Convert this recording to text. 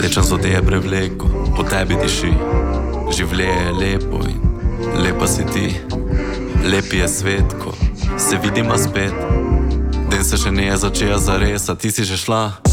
Tečem za teje prevleko, po tebi diši. Življenje je lepo in lepa si ti. Lepi je svet, ko se vidimo spet. Den se še ne je začela zares, a ti si že šla.